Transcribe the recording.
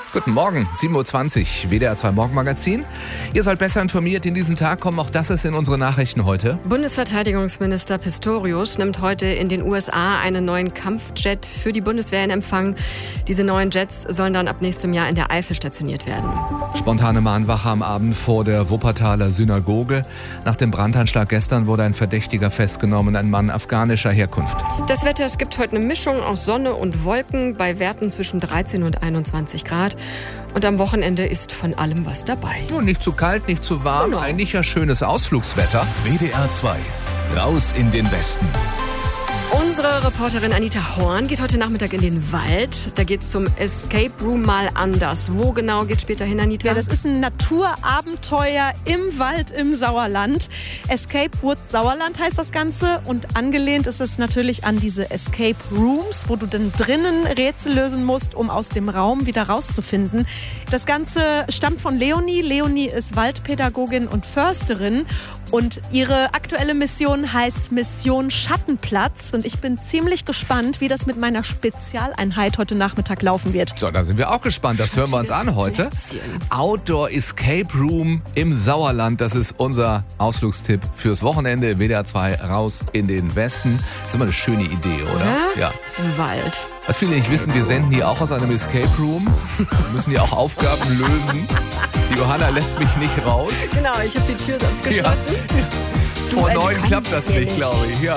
Guten Morgen, 7.20 Uhr, WDR 2 Morgenmagazin. Ihr sollt besser informiert in diesen Tag kommen, auch das ist in unseren Nachrichten heute. Bundesverteidigungsminister Pistorius nimmt heute in den USA einen neuen Kampfjet für die Bundeswehr in Empfang. Diese neuen Jets sollen dann ab nächstem Jahr in der Eifel stationiert werden. Spontane Mahnwache am Abend vor der Wuppertaler Synagoge. Nach dem Brandanschlag gestern wurde ein Verdächtiger festgenommen, ein Mann afghanischer Herkunft. Das Wetter, es gibt heute eine Mischung aus Sonne und Wolken bei Werten zwischen 13 und 21 Grad. Und am Wochenende ist von allem was dabei. Ja, nicht zu kalt, nicht zu warm, Genau. eigentlich ja schönes Ausflugswetter. WDR 2, raus in den Westen. Unsere Reporterin Anita Horn geht heute Nachmittag in den Wald. Da geht's zum Escape Room mal anders. Wo genau geht später hin, Anita? Ja, das ist ein Naturabenteuer im Wald im Sauerland. Escape Woods Sauerland heißt das Ganze und angelehnt ist es natürlich an diese Escape Rooms, wo du dann drinnen Rätsel lösen musst, um aus dem Raum wieder rauszufinden. Das Ganze stammt von Leonie. Leonie ist Waldpädagogin und Försterin und ihre aktuelle Mission heißt Mission Schattenplatz. Und ich bin ziemlich gespannt, wie das mit meiner Spezialeinheit heute Nachmittag laufen wird. So, da sind wir auch gespannt. Das hören wir uns an heute. Outdoor Escape Room im Sauerland. Das ist unser Ausflugstipp fürs Wochenende. WDR 2 raus in den Westen. Das ist immer eine schöne Idee, oder? Ja? Ja. Im Wald. Was viele nicht wissen, wir senden hier auch aus einem Escape Room. Wir müssen hier auch Aufgaben lösen. Die Johanna lässt mich nicht raus. Genau, ich habe die Tür abgeschlossen. Vor Du 9 klappt das entkommst mir nicht, glaube ich. Ja.